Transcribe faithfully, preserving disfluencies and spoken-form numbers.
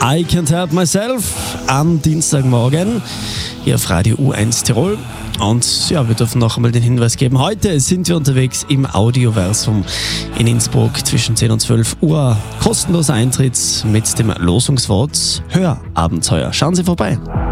I Can't Help Myself am Dienstagmorgen hier auf Radio U eins Tirol. Und ja, wir dürfen noch einmal den Hinweis geben, heute sind wir unterwegs im Audioversum in Innsbruck zwischen zehn und zwölf Uhr. Kostenloser Eintritt mit dem Losungswort Hörabenteuer. Schauen Sie vorbei.